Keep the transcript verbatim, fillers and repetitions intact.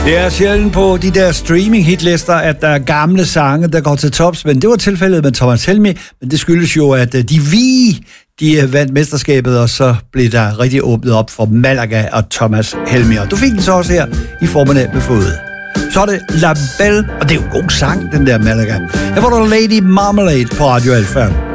Det er sjældent på de der streaming-hitlister, at der er gamle sange, der går til tops, men det var tilfældet med Thomas Helmig, men det skyldes jo, at de vi de vandt mesterskabet, og så blev der rigtig åbnet op for Malaga og Thomas Helmig. Og du fik den så også her i formiddag med fået. Så er det La Belle, og det er jo en god sang, den der Malaga. Her får du Lady Marmalade på Radio Alfa.